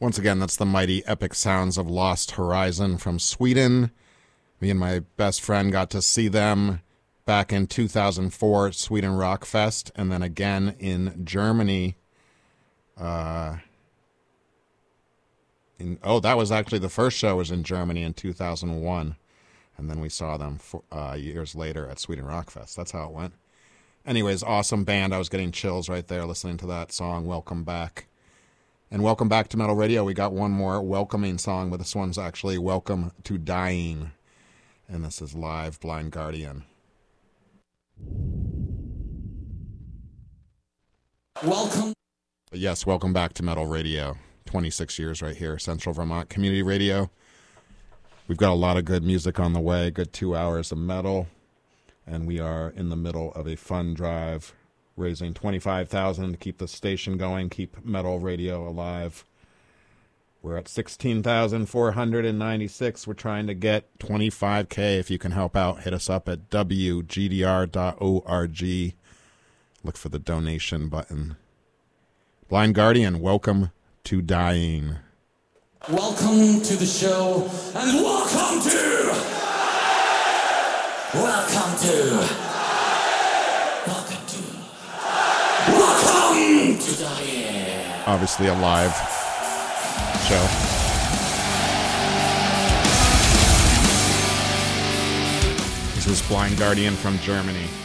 Once again, that's the mighty epic sounds of Lost Horizon from Sweden. Me and my best friend got to see them back in 2004 at Sweden Rock Fest, and then again in Germany. That was actually the first show was in Germany in 2001, and then we saw them years later at Sweden Rock Fest. That's how it went. Anyways, awesome band. I was getting chills right there listening to that song, Welcome Back. And welcome back to Metal Radio. We got one more welcoming song, but this one's actually Welcome to Dying. And this is live Blind Guardian. Welcome. Yes, welcome back to Metal Radio. 26 years right here, Central Vermont Community Radio. We've got a lot of good music on the way, good 2 hours of metal. And we are in the middle of a fun drive, raising $25,000 to keep the station going, keep Metal Radio alive. We're at 16,496. We're trying to get 25K. If you can help out, hit us up at wgdr.org. Look for the donation button. Blind Guardian, welcome to Dying. Welcome to the show, and welcome to Dying. Obviously a live show. This is Blind Guardian from Germany.